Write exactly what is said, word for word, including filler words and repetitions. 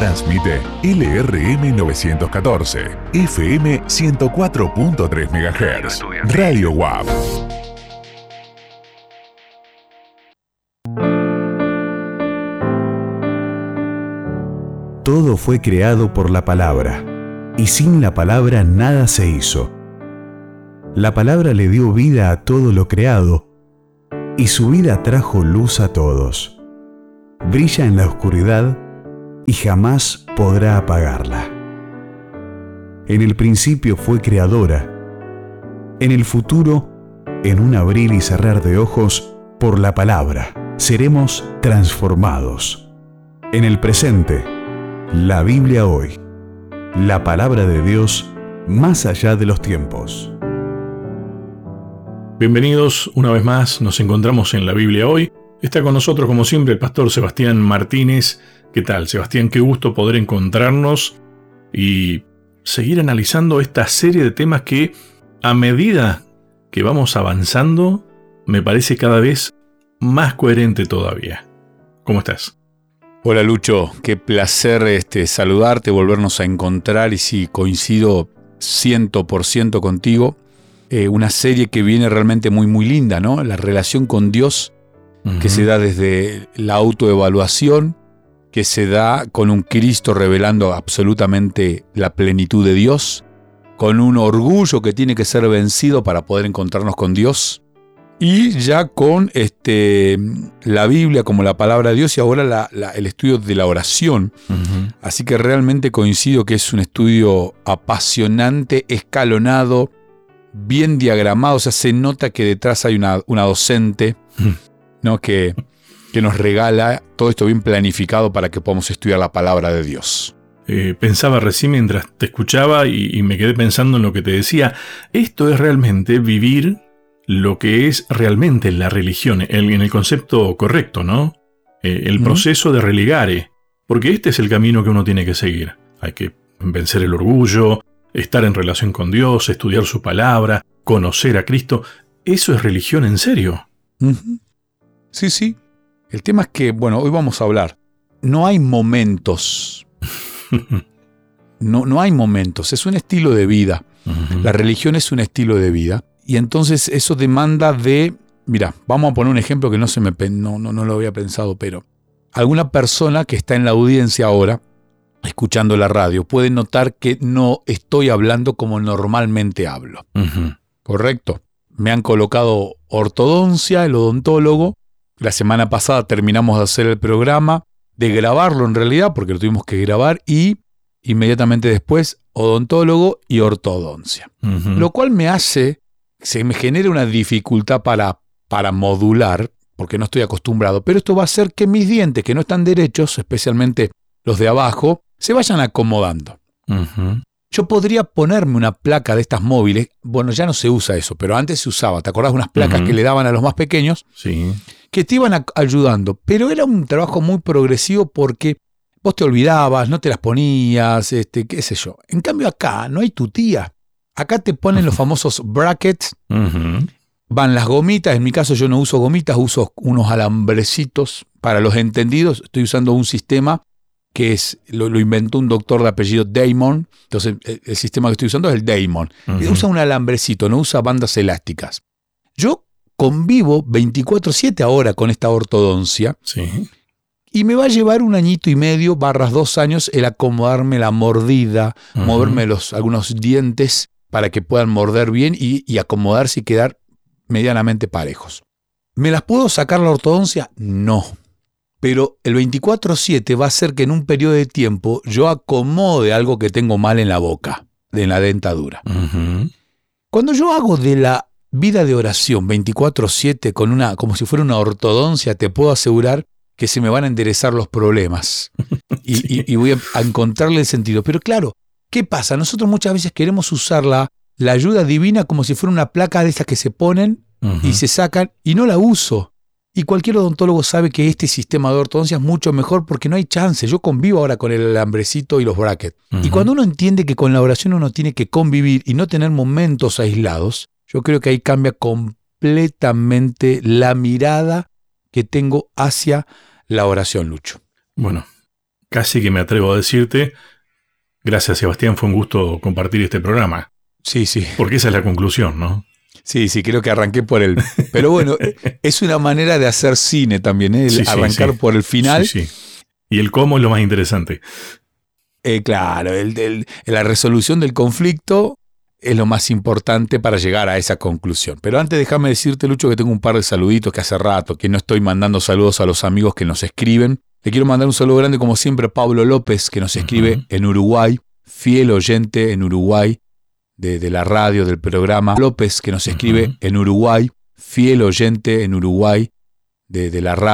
Transmite L R M novecientos catorce, F M ciento cuatro punto tres megahertz. Radio U A P. Todo fue creado por la palabra, y sin la palabra nada se hizo. La palabra le dio vida a todo lo creado, y su vida trajo luz a todos. Brilla en la oscuridad y jamás podrá apagarla. En el principio fue creadora. En el futuro, en un abrir y cerrar de ojos, por la palabra, seremos transformados. En el presente, la Biblia hoy, la palabra de Dios más allá de los tiempos. Bienvenidos una vez más, nos encontramos en la Biblia hoy. Está con nosotros como siempre el pastor Sebastián Martínez. ¿Qué tal, Sebastián? Qué gusto poder encontrarnos y seguir analizando esta serie de temas que a medida que vamos avanzando me parece cada vez más coherente todavía. ¿Cómo estás? Hola Lucho, qué placer este, saludarte, volvernos a encontrar y sí, coincido cien por ciento contigo. Eh, una serie que viene realmente muy muy linda, ¿no? La relación con Dios uh-huh. que se da desde la autoevaluación, que se da con un Cristo revelando absolutamente la plenitud de Dios, con un orgullo que tiene que ser vencido para poder encontrarnos con Dios, y ya con este, la Biblia como la palabra de Dios y ahora la, la, el estudio de la oración. Uh-huh. Así que realmente coincido que es un estudio apasionante, escalonado, bien diagramado. O sea, se nota que detrás hay una, una docente, uh-huh. ¿no? que, que nos regala todo esto bien planificado para que podamos estudiar la palabra de Dios. Eh, pensaba recién mientras te escuchaba y, y me quedé pensando en lo que te decía. Esto es realmente vivir lo que es realmente la religión, el, en el concepto correcto, ¿no? Eh, el proceso de religare, porque este es el camino que uno tiene que seguir. Hay que vencer el orgullo, estar en relación con Dios, estudiar su palabra, conocer a Cristo. Eso es religión en serio. Uh-huh. Sí, sí. El tema es que, bueno, hoy vamos a hablar. No hay momentos. no, no hay momentos. Es un estilo de vida. Uh-huh. La religión es un estilo de vida. Y entonces eso demanda de, mira, vamos a poner un ejemplo que no se me no, no, no lo había pensado, pero alguna persona que está en la audiencia ahora, escuchando la radio, puede notar que no estoy hablando como normalmente hablo. Uh-huh. ¿Correcto? Me han colocado ortodoncia, el odontólogo. La semana pasada terminamos de hacer el programa, de grabarlo en realidad, porque lo tuvimos que grabar, y inmediatamente después odontólogo y ortodoncia. Uh-huh. Lo cual me hace... se me genera una dificultad para, para modular, porque no estoy acostumbrado, pero esto va a hacer que mis dientes, que no están derechos, especialmente los de abajo, se vayan acomodando. Uh-huh. Yo podría ponerme una placa de estas móviles, bueno, ya no se usa eso, pero antes se usaba, ¿te acordás de unas placas uh-huh. que le daban a los más pequeños? Sí. Que te iban a, ayudando, pero era un trabajo muy progresivo porque vos te olvidabas, no te las ponías, este, qué sé yo. En cambio acá no hay tutía. Acá te ponen los famosos brackets, uh-huh. van las gomitas, en mi caso yo no uso gomitas, uso unos alambrecitos. Para los entendidos, estoy usando un sistema que es lo, lo inventó un doctor de apellido Damon, entonces el, el sistema que estoy usando es el Damon. Uh-huh. Usa un alambrecito, no usa bandas elásticas. Yo convivo veinticuatro siete ahora con esta ortodoncia, sí. y me va a llevar un añito y medio, barras dos años, el acomodarme la mordida, uh-huh. moverme los, algunos dientes, para que puedan morder bien y, y acomodarse y quedar medianamente parejos. ¿Me las puedo sacar la ortodoncia? No. Pero el veinticuatro siete va a hacer que en un periodo de tiempo yo acomode algo que tengo mal en la boca, en la dentadura. Uh-huh. Cuando yo hago de la vida de oración veinticuatro siete con una, como si fuera una ortodoncia, te puedo asegurar que se me van a enderezar los problemas. Y, sí. y, y voy a, a encontrarle el sentido. Pero claro, ¿qué pasa? Nosotros muchas veces queremos usar la, la ayuda divina como si fuera una placa de esas que se ponen uh-huh. y se sacan, y no la uso. Y cualquier odontólogo sabe que este sistema de ortodoncia es mucho mejor porque no hay chance. Yo convivo ahora con el alambrecito y los brackets. Uh-huh. Y cuando uno entiende que con la oración uno tiene que convivir y no tener momentos aislados, yo creo que ahí cambia completamente la mirada que tengo hacia la oración, Lucho. Bueno, casi que me atrevo a decirte, gracias Sebastián, fue un gusto compartir este programa. Sí, sí. Porque esa es la conclusión, ¿no? Sí, sí, creo que arranqué por el... Pero bueno, es una manera de hacer cine también, ¿eh? El Sí, sí, arrancar sí. por el final. Sí, sí. Y el cómo es lo más interesante. Eh, claro, el, el- la resolución del conflicto es lo más importante para llegar a esa conclusión. Pero antes déjame decirte, Lucho, que tengo un par de saluditos que hace rato, que no estoy mandando saludos a los amigos que nos escriben. Le quiero mandar un saludo grande, como siempre, a Pablo López, que nos escribe Ujú. en Uruguay, fiel oyente en Uruguay de, de la radio, del programa. López, que nos escribe Ujú. en Uruguay, fiel oyente en Uruguay de, de la radio.